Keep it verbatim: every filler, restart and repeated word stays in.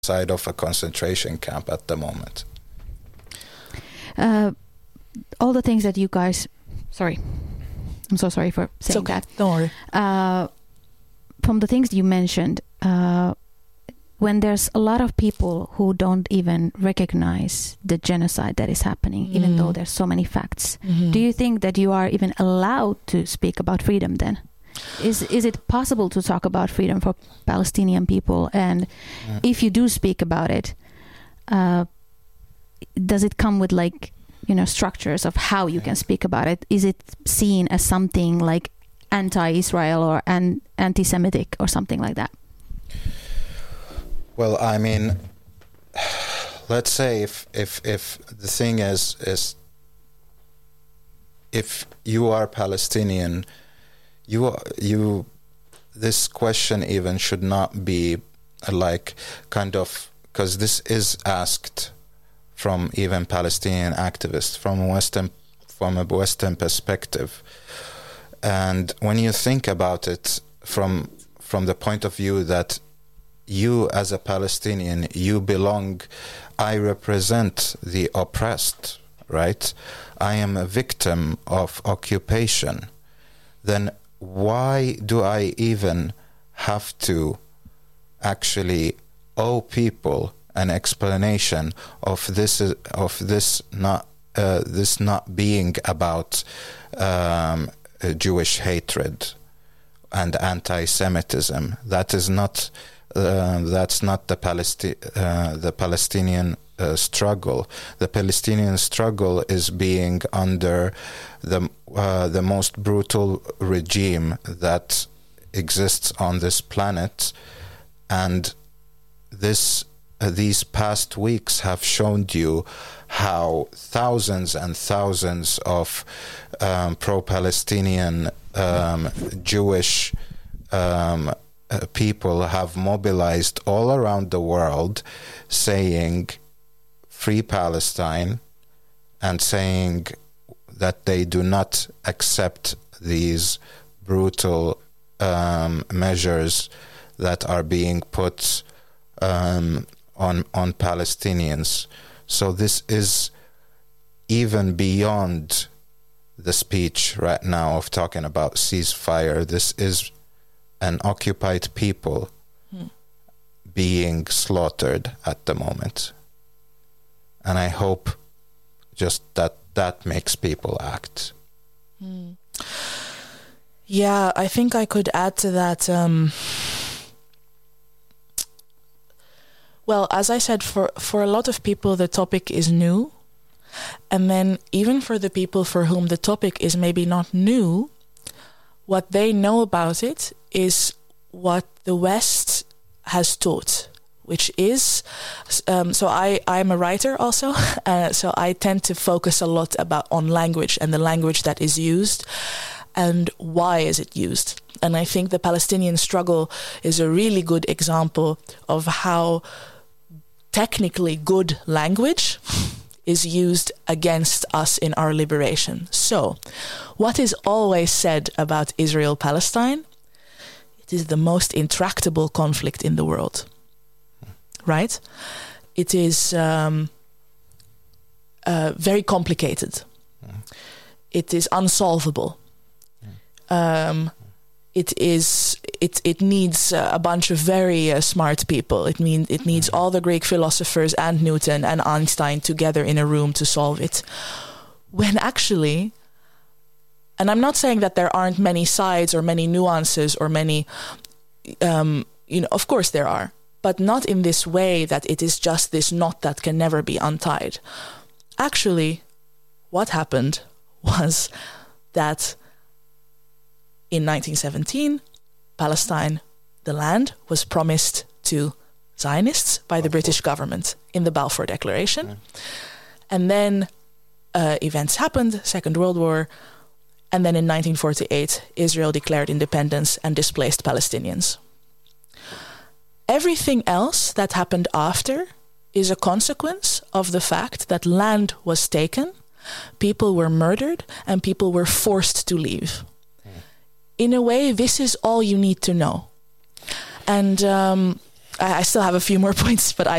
side of a concentration camp at the moment. Uh, all the things that you guys, sorry, I'm so sorry for saying okay. that. Don't worry. Uh, from the things you mentioned, uh, when there's a lot of people who don't even recognize the genocide that is happening, mm. even though there's so many facts, mm-hmm. do you think that you are even allowed to speak about freedom then? Is is it possible to talk about freedom for Palestinian people? And mm. if you do speak about it, uh, does it come with like, you know, structures of how you can speak about it? Is it seen as something like anti-Israel or an anti-Semitic or something like that? Well, I mean, let's say if if if the thing is is if you are Palestinian, you are, you this question even should not be like kind of, because this is asked from even Palestinian activists from a Western from a Western perspective, and when you think about it from from the point of view that you as a Palestinian, you belong, I represent the oppressed, right? I am a victim of occupation. Then why do I even have to actually owe people an explanation of this of this not uh, this not being about um, Jewish hatred and anti-Semitism? That is not. Uh, that's not the Palesti- uh, the Palestinian uh, struggle. The Palestinian struggle is being under the uh, the most brutal regime that exists on this planet, and this uh, these past weeks have shown you how thousands and thousands of um, pro-Palestinian um, Jewish um, Uh, people have mobilized all around the world saying free Palestine and saying that they do not accept these brutal um, measures that are being put um, on on Palestinians. So this is even beyond the speech right now of talking about ceasefire. This is an occupied people hmm. being slaughtered at the moment. And I hope just that that makes people act. Hmm. Yeah, I think I could add to that. Um, well, as I said, for, for a lot of people, the topic is new. And then even for the people for whom the topic is maybe not new, what they know about it is what the West has taught, which is, um, so I, I'm a writer also, uh, so I tend to focus a lot about on language and the language that is used and why is it used. And I think the Palestinian struggle is a really good example of how technically good language is used against us in our liberation. So, what is always said about Israel-Palestine? It is the most intractable conflict in the world, right? It is um, uh, very complicated. It is unsolvable. Um, it is. It it needs uh, a bunch of very uh, smart people. It means it needs all the Greek philosophers and Newton and Einstein together in a room to solve it. When actually, and I'm not saying that there aren't many sides or many nuances or many, um, you know, of course there are, but not in this way that it is just this knot that can never be untied. Actually, what happened was that in nineteen seventeen, Palestine, the land, was promised to Zionists by the British government in the Balfour Declaration. Yeah. And then uh, events happened, Second World War, and then in nineteen forty-eight, Israel declared independence and displaced Palestinians. Everything else that happened after is a consequence of the fact that land was taken, people were murdered, and people were forced to leave. In a way, this is all you need to know. And um, I, I still have a few more points, but I,